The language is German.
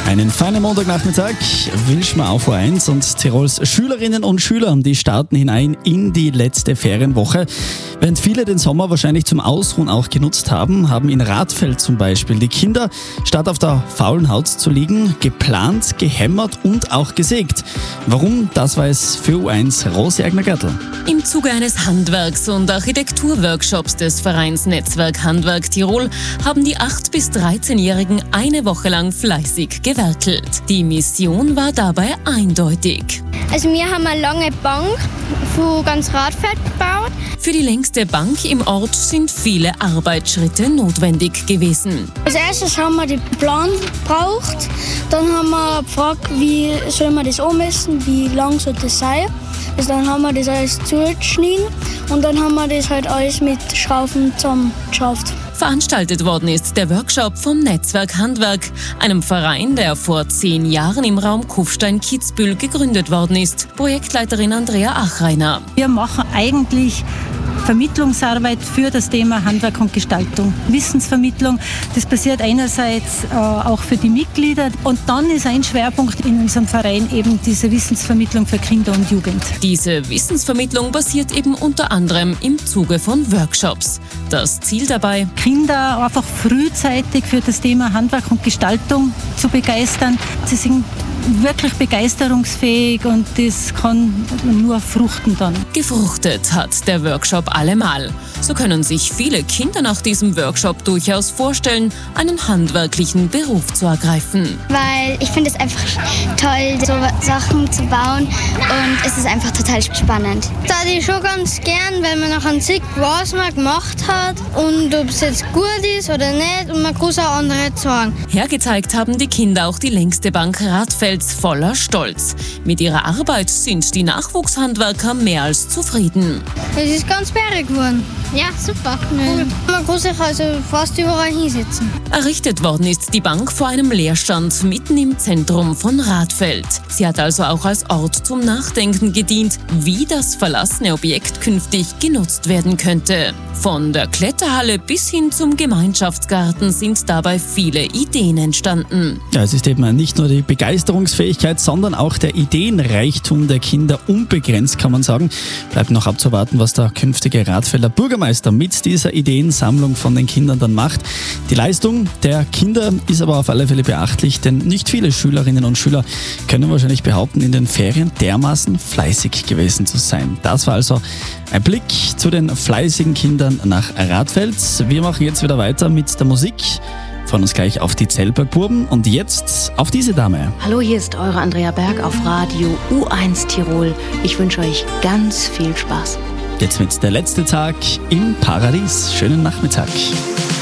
Einen feinen Montagnachmittag wünschen wir auf U1 und Tirols Schülerinnen und Schüler, die starten hinein in die letzte Ferienwoche. Während viele den Sommer wahrscheinlich zum Ausruhen auch genutzt haben, haben in Radfeld zum Beispiel die Kinder, statt auf der faulen Haut zu liegen, geplant, gehämmert und auch gesägt. Warum? Das weiß für U1 Rosi Eigner-Gertl. Im Zuge eines Handwerks- und Architekturworkshops des Vereins Netzwerk Handwerk Tirol haben die 8- bis 13-Jährigen eine Woche lang fleißig gewerkelt. Die Mission war dabei eindeutig. Also wir haben eine lange Bank von ganz Radfeld gebaut. Für die längste Bank im Ort sind viele Arbeitsschritte notwendig gewesen. Als erstes haben wir den Plan gebraucht. Dann haben wir gefragt, wie soll man das ummessen, wie lang soll das sein. Also dann haben wir das alles zugeschnitten und dann haben wir das halt alles mit Schrauben zusammengeschraubt. Veranstaltet worden ist der Workshop vom Netzwerk Handwerk, einem Verein, der vor 10 Jahren im Raum Kufstein-Kitzbühel gegründet worden ist. Projektleiterin Andrea Achreiner. Wir machen eigentlich Vermittlungsarbeit für das Thema Handwerk und Gestaltung. Wissensvermittlung, das passiert einerseits auch für die Mitglieder und dann ist ein Schwerpunkt in unserem Verein eben diese Wissensvermittlung für Kinder und Jugend. Diese Wissensvermittlung passiert eben unter anderem im Zuge von Workshops. Das Ziel dabei: Kinder einfach frühzeitig für das Thema Handwerk und Gestaltung zu begeistern. Sie sind wirklich begeisterungsfähig und das kann nur fruchten dann. Gefruchtet hat der Workshop allemal. So können sich viele Kinder nach diesem Workshop durchaus vorstellen, einen handwerklichen Beruf zu ergreifen. Weil ich finde es einfach toll, so Sachen zu bauen und es ist einfach total spannend. Da ich schon ganz gern, weil man nachher sieht, was man gemacht hat und ob es jetzt gut ist oder nicht und man kann es auch andere zeigen. Hergezeigt haben die Kinder auch die längste Bank Radfelds voller Stolz. Mit ihrer Arbeit sind die Nachwuchshandwerker mehr als zufrieden. Es ist ganz bärig geworden. Ja, super. Cool. Man kann sich also fast überall hinsetzen. Errichtet worden ist die Bank vor einem Leerstand mitten im Zentrum von Radfeld. Sie hat also auch als Ort zum Nachdenken gedient, wie das verlassene Objekt künftig genutzt werden könnte. Von der Kletterhalle bis hin zum Gemeinschaftsgarten sind dabei viele Ideen entstanden. Ja, es ist eben nicht nur die Begeisterungsfähigkeit, sondern auch der Ideenreichtum der Kinder unbegrenzt, kann man sagen. Bleibt noch abzuwarten, was der künftige Radfelder Bürgermeister mit dieser Ideensammlung von den Kindern dann macht. Die Leistung der Kinder ist aber auf alle Fälle beachtlich, denn nicht viele Schülerinnen und Schüler können wahrscheinlich behaupten, in den Ferien dermaßen fleißig gewesen zu sein. Das war also ein Blick zu den fleißigen Kindern nach Radfeld. Wir machen jetzt wieder weiter mit der Musik. Freuen uns gleich auf die Zellbergbuben und jetzt auf diese Dame. Hallo, hier ist eure Andrea Berg auf Radio U1 Tirol. Ich wünsche euch ganz viel Spaß. Jetzt mit der letzte Tag im Paradies. Schönen Nachmittag.